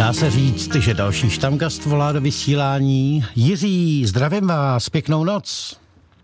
Dá se říct, že další štamgast volá do vysílání. Jiří, zdravím vás, pěknou noc.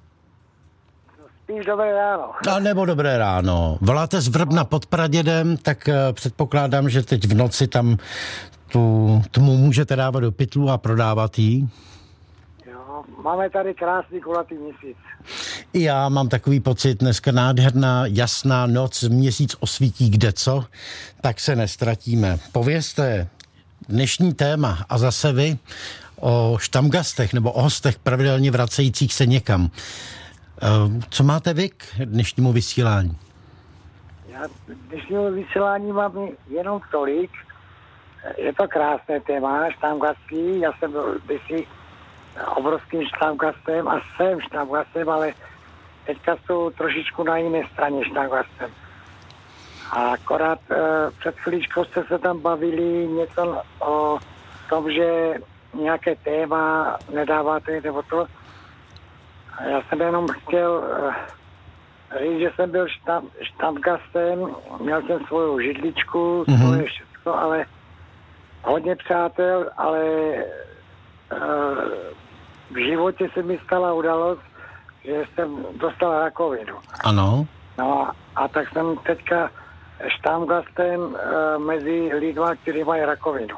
Spíš dobré ráno. A nebo dobré ráno. Voláte z Vrbna pod Pradědem, tak předpokládám, že teď v noci tam tu tmu můžete dávat do pytlu a prodávat jí. Jo, máme tady krásný kulatý měsíc. I já mám takový pocit, dneska nádherná, jasná noc, měsíc osvítí kdeco, tak se nestratíme. Povězte, dnešní téma a zase vy o štamgastech nebo o hostech pravidelně vracejících se někam. Co máte vy k dnešnímu vysílání? Já dnešnímu vysílání mám jenom tolik. Je to krásné téma, štamgastí. Já jsem byl kdysi obrovským štamgastem a jsem štamgastem, ale teďka jsou trošičku na jiné straně štamgastem. A akorát před chvíličkou jste se tam bavili něco o tom, že nějaké téma nedáváte nebo to. A já jsem jenom chtěl říct, že jsem byl štamgastem, měl jsem svou židličku, svoje všechno, ale hodně přátel, ale v životě se mi stala událost, že jsem dostal rakovinu. Ano. No a tak jsem teďka štamgastem mezi lidma, kteří mají rakovinu.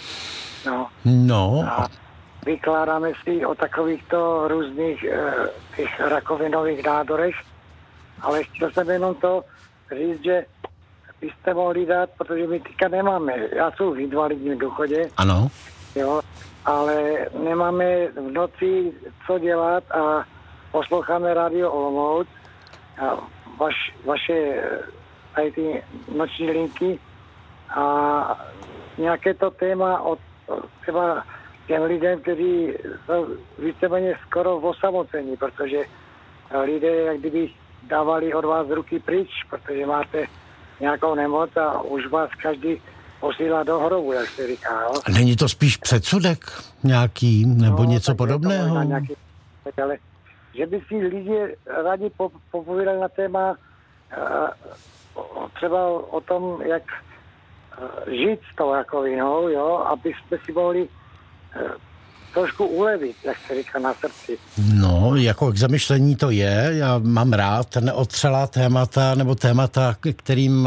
No. A vykládáme si o takovýchto různých těch rakovinových nádorech, ale chtěl jsem jenom to říct, že byste mohli dát, protože my teďka nemáme. Já jsem v invalidním důchodě. Ano. Jo, ale nemáme v noci co dělat a posloucháme Radio Olomouc a vaše tady ty noční linky a nějaké to téma od třeba těm lidem, kteří jsou víceméně skoro v osamocení, protože lidé jak kdyby dávali od vás ruky pryč, protože máte nějakou nemoc a už vás každý posílá do hrobu, jak se říká. Jo? Není to spíš předsudek nějaký nebo něco podobného? Ale že by si lidi rádi popovídali na téma třeba o tom, jak žít s tou rakovinou, jo, aby jsme si mohli trošku ulevit, jak se říká, na srdci. No, jako k zamyšlení to je. Já mám rád neotřelá témata nebo témata, kterým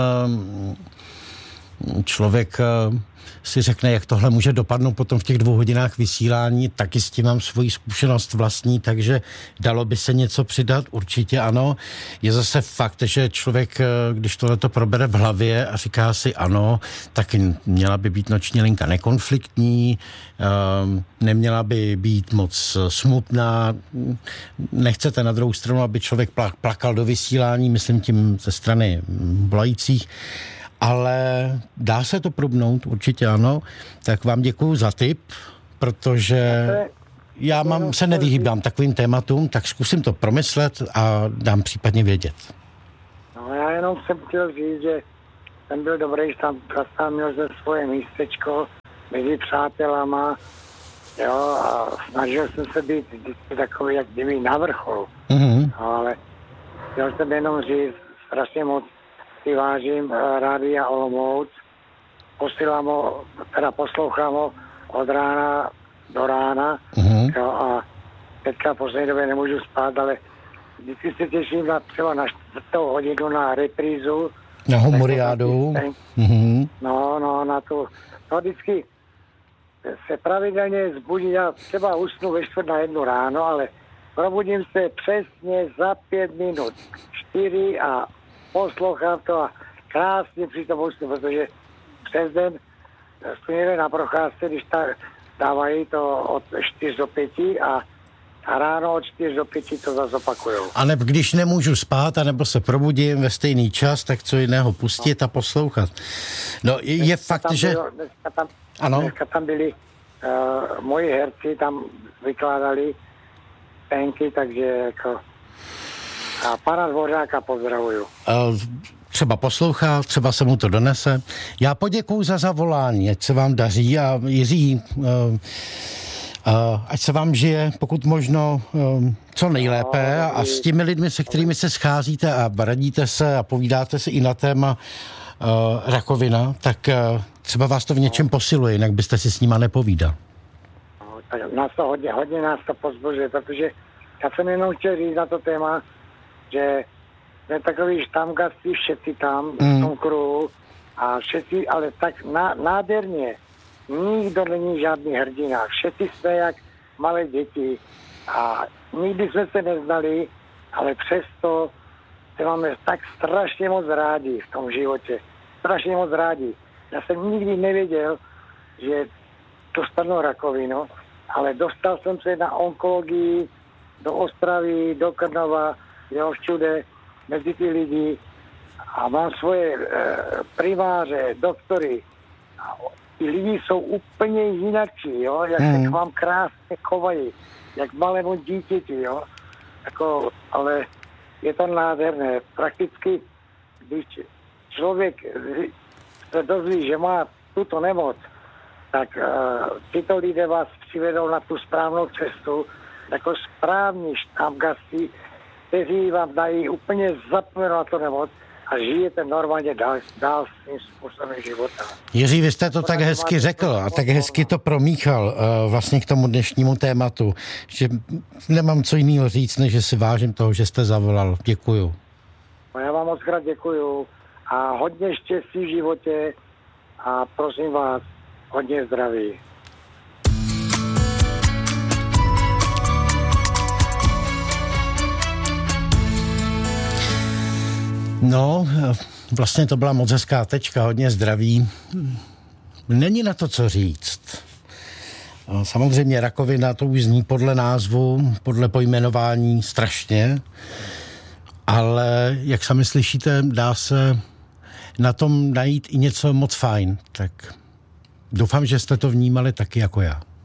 člověk si řekne, jak tohle může dopadnout potom v těch 2 hodinách vysílání, taky s tím mám svoji zkušenost vlastní, takže dalo by se něco přidat, určitě ano. Je zase fakt, že člověk, když tohleto probere v hlavě a říká si ano, tak měla by být noční linka nekonfliktní, neměla by být moc smutná, nechcete na druhou stranu, aby člověk plakal do vysílání, myslím tím ze strany volajících, ale dá se to probnout, určitě ano. Tak vám děkuju za tip, protože já se nevyhýbám takovým tématům, tak zkusím to promyslet a dám případně vědět. No já jenom jsem chtěl říct, že jsem byl dobrý, že tam měl ze svoje místečko mezi přátelama, jo, a snažil jsem se být vždycky takový, jak kdyby na vrcholu. Mm-hmm. No, ale chtěl jsem jenom říct, strašně moc si vážím Rádia Olomouc, poslouchám ho od rána do rána, jo, a teďka v poslední době nemůžu spát, ale vždycky se těším třeba na 4. hodinu na reprízu. Na humoriádu. No, na tu. No vždycky se pravidelně zbudím, já třeba usnu ve 4:45 ráno, ale probudím se přesně za 5 minut, 4 a poslouchám to a krásně přitom usnu, protože přes den jsme na procházce, když dávají to od 4 do 5 a ráno od 4 do 5 to zase opakujou. A nebo když nemůžu spát, anebo se probudím ve stejný čas, tak co jiného pustit a poslouchat. No je fakt, že... Dneska tam byli moji herci, tam vykládali penky, takže jako... A pana Dvořáka pozdravuju. Třeba poslouchá, třeba se mu to donese. Já poděkuju za zavolání, ať se vám daří a Jiří, ať se vám žije pokud možno co nejlépe a s těmi lidmi, se kterými se scházíte a radíte se a povídáte si i na téma rakovina, tak třeba vás to v něčem posiluje, jinak byste si s nima nepovídal. No, tak nás to hodně nás to pozbužuje, protože já jsem jenom chtěl říct na to téma, že jsme takový štamgasti všetci tam v tom kruhu a všetci, ale tak nádherně. Nikdo není žádný hrdina. Všetci jsme jak malé děti a nikdy jsme se neznali, ale přesto se máme tak strašně moc rádi v tom životě. Strašně moc rádi. Já jsem nikdy nevěděl, že dostanu rakovinu, ale dostal jsem se na onkologii do Ostravy, do Krnova, všude, mezi ty lidi a mám svoje primáře, doktory. A ty lidi jsou úplně jináčí, jo, jak se k vám krásně chovají, jak malému dítěti, jo. Jako, ale je to nádherné. Prakticky, když člověk se dozví, že má tuto nemoc, tak tyto lidé vás přivedou na tu správnou cestu, jako správní štámgasti, kteří vám dají úplně zapomenout na to nemoc a žijete normálně dál svým způsobem života. Jiří, vy jste to tak hezky řekl a tak hezky to promíchal vlastně k tomu dnešnímu tématu, že nemám co jiného říct, než že si vážím toho, že jste zavolal. Děkuju. No, já vám moc krát děkuju a hodně štěstí v životě a prosím vás, hodně zdraví. No, vlastně to byla moc hezká tečka, hodně zdraví. Není na to, co říct. Samozřejmě rakovina, to už zní podle názvu, podle pojmenování strašně, ale jak sami slyšíte, dá se na tom najít i něco moc fajn. Tak doufám, že jste to vnímali taky jako já.